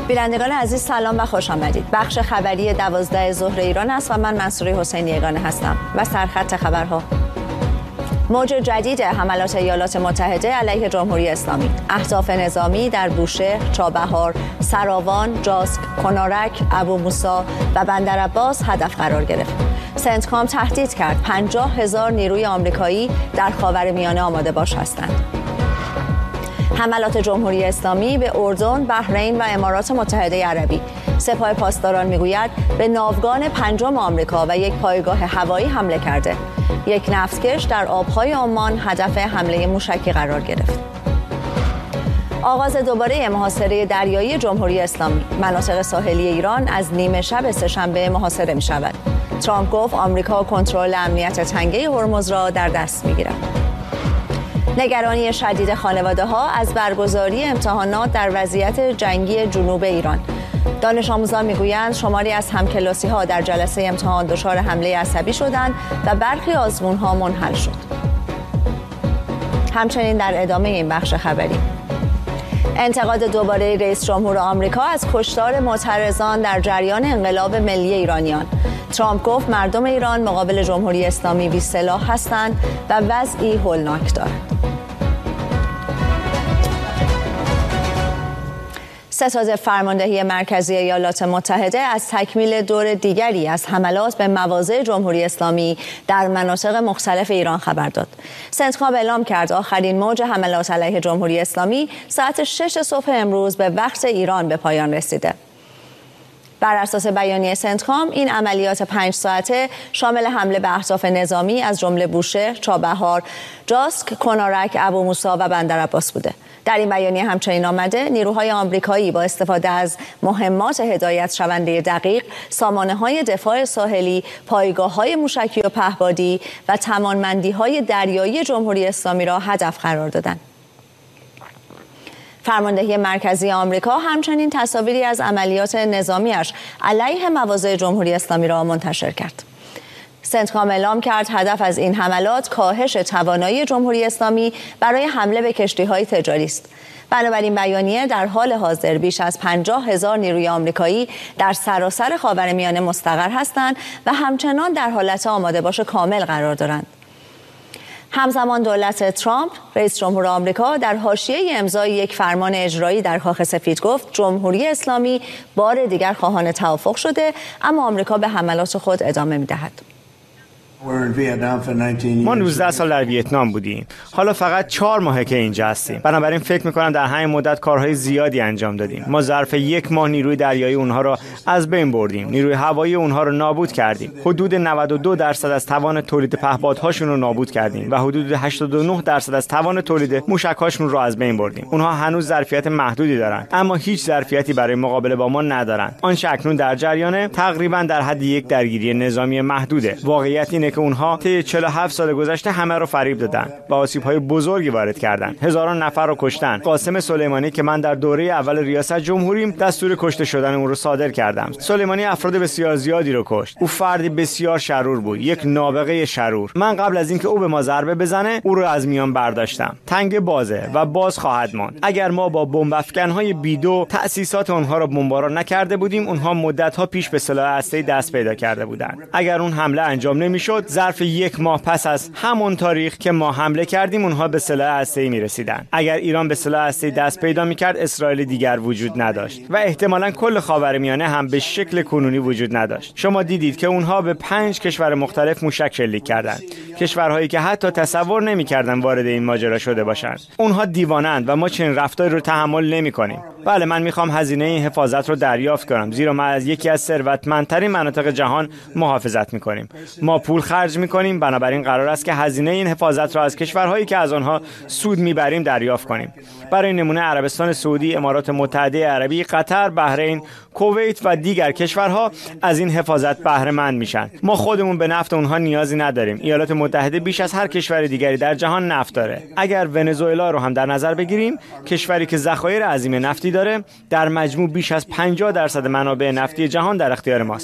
بینندگان عزیز سلام و خوش آمدید. بخش خبری 12 ظهر ایران است و من منصوره حسینی یگانه هستم و سرخط خبرها. موج جدید حملات ایالات متحده علیه جمهوری اسلامی. اهداف نظامی در بوشهر، چابهار، سراوان، جاسک، کنارک، ابو موسی و بندرعباس هدف قرار گرفت. سنتکام تهدید کرد 50,000 نیروی آمریکایی در خاورمیانه آماده باش هستند. حملات جمهوری اسلامی به اردن، بحرین و امارات متحده عربی. سپاه پاسداران میگوید به ناوگان پنجم آمریکا و یک پایگاه هوایی حمله کرده. یک نفتکش در آبهای عمان هدف حمله موشکی قرار گرفت. آغاز دوباره محاصره دریایی جمهوری اسلامی. مناطق ساحلی ایران از نیمه شب سه‌شنبه محاصره می شود. ترامپ گفت آمریکا کنترل امنیت تنگه هرمز را در دست می گیرد. نگرانی شدید خانواده‌ها از برگزاری امتحانات در وضعیت جنگی جنوب ایران. دانش آموزان میگویند شماری از همکلاسی‌ها در جلسه امتحان دچار حمله عصبی شدند و برخی آزمون‌ها منحل شد. همچنین در ادامه این بخش خبری انتقاد دوباره رئیس جمهور آمریکا از کشتار معترضان در جریان انقلاب ملی ایرانیان. ترامپ گفت مردم ایران مقابل جمهوری اسلامی بی‌سلاح هستند و وضعی هولناک دارند. ستاد فرماندهی مرکزی ایالات متحده از تکمیل دور دیگری از حملات به مواضع جمهوری اسلامی در مناطق مختلف ایران خبر داد. سنتکام اعلام کرد آخرین موج حملات علیه جمهوری اسلامی ساعت 6 صبح امروز به وقت ایران به پایان رسیده. بر اساس بیانیه سنتکام این عملیات 5 ساعته شامل حمله به اهداف نظامی از جمله بوشهر، چابهار، جاسک، کنارک، ابو موسی و بندرعباس بوده. در این بیانیه همچنین آمده نیروهای آمریکایی با استفاده از مهمات هدایت شونده دقیق، سامانه‌های دفاع ساحلی، پایگاه‌های موشکی و پهپادی و توانمندی‌های دریایی جمهوری اسلامی را هدف قرار دادند. فرماندهی مرکزی آمریکا همچنین تصاویری از عملیات نظامیش علیه مواضع جمهوری اسلامی را منتشر کرد. سنتکام اعلام کرد هدف از این حملات کاهش توانایی جمهوری اسلامی برای حمله به کشتی‌های تجاری است. بنابراین بیانیه در حال حاضر بیش از 50,000 نیروی آمریکایی در سراسر خاورمیانه مستقر هستند و همچنان در حالت آماده باش کامل قرار دارند. همزمان دولت ترامپ، رئیس جمهور آمریکا، در حاشیه امضای یک فرمان اجرایی در کاخ سفید گفت جمهوری اسلامی بار دیگر خواهان توافق شده، اما آمریکا به حملات خود ادامه می‌دهد. ما 19 سال در ویتنام بودیم. حالا فقط 4 ماهه که اینجا هستیم. بنابراین فکر می‌کنم در همین مدت کارهای زیادی انجام دادیم. ما ظرف 1 ماه نیروی دریایی اونها را از بین بردیم. نیروی هوایی اونها را نابود کردیم. حدود 92% از توان تولید پهپادهاشون رو نابود کردیم و حدود 89% از توان تولید موشک‌هاشون رو از بین بردیم. اونها هنوز ظرفیت محدودی دارند، اما هیچ ظرفیتی برای مقابله با ما ندارند. آنچه اکنون در جریانه تقریباً در حد یک درگیری نظامی محدوده. واقعیت اینه که اونها طی 47 سال گذشته همه رو فریب دادن و آسیب‌های بزرگی وارد کردن. هزاران نفر رو کشتن. قاسم سلیمانی که من در دوره اول ریاست جمهوریم دستور کشته شدن اون رو صادر کردم. سلیمانی افراد بسیار زیادی رو کشت. او فردی بسیار شرور بود، یک نابغه شرور. من قبل از اینکه او به ما ضربه بزنه او رو از میان برداشتم. تنگ بازه و باز خواهد ماند. اگر ما با بمب افکن‌های بیدو تأسیسات اونها رو بمباران نکرده بودیم، اونها مدت‌ها پیش به سلاح هسته‌ای دست پیدا کرده بودند. اگر اون حمله انجام نمی‌شد، ظرف 1 ماه پس از همون تاریخ که ما حمله کردیم اونها به سلاح هسته‌ای می‌رسیدن. اگر ایران به سلاح هسته‌ای دست پیدا می‌کرد اسرائیل دیگر وجود نداشت و احتمالاً کل خاورمیانه هم به شکل کنونی وجود نداشت. شما دیدید که اونها به 5 کشور مختلف موشک شلیک کردند. کشورهایی که حتی تصور نمی‌کردن وارد این ماجرا شده باشند. اونها دیوانند و ما چنین رفتاری رو تحمل نمی‌کنیم. بله، من می‌خوام هزینه این حفاظت رو دریافت کنم، زیرا ما از یکی از ثروتمندترین مناطق جهان محافظت می‌کنیم. ما پول خرج می‌کنیم، بنابراین قرار است که هزینه این حفاظت را از کشورهایی که از آنها سود می‌بریم دریافت کنیم. برای نمونه عربستان سعودی، امارات متحده عربی، قطر، بحرین، کویت و دیگر کشورها از این حفاظت بهره مند میشن. ما خودمون به نفت اونها نیازی نداریم. ایالات متحده بیش از هر کشور دیگری در جهان نفت داره. اگر ونزوئلا رو هم در نظر بگیریم، کشوری که ذخایر عظیم نفتی داره، در مجموع بیش از 50% منابع نفتی جهان در اختیار ماست.